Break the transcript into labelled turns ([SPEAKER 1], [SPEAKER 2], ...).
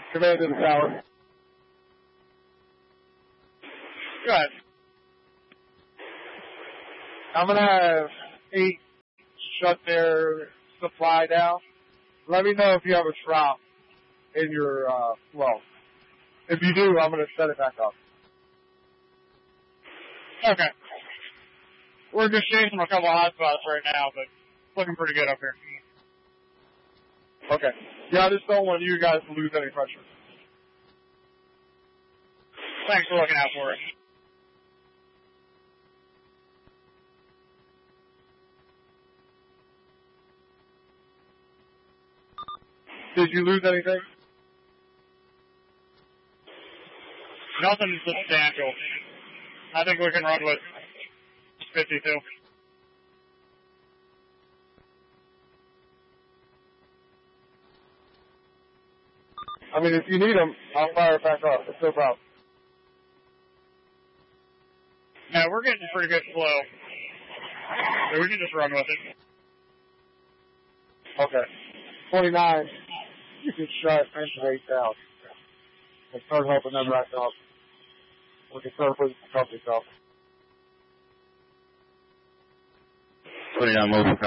[SPEAKER 1] Command to the tower.
[SPEAKER 2] Go ahead.
[SPEAKER 1] I'm going to have 8 shut their supply down. Let me know if you have a drop in your flow. If you do, I'm going to set it back up.
[SPEAKER 2] Okay. We're just chasing a couple hot spots right now, but looking pretty good up here.
[SPEAKER 1] Okay. Yeah, I just don't want you guys to lose any pressure.
[SPEAKER 2] Thanks for looking out for it.
[SPEAKER 1] Did you lose anything?
[SPEAKER 2] Nothing substantial. I think we can run with 52.
[SPEAKER 1] I mean, if you need them, I'll fire it back up. It's no problem.
[SPEAKER 2] No, we're getting pretty good flow. So we can just run with it.
[SPEAKER 1] Okay. 29. You can shut engine 8 down. And start helping them back up. We can start putting some companies up.
[SPEAKER 3] 29 mobile.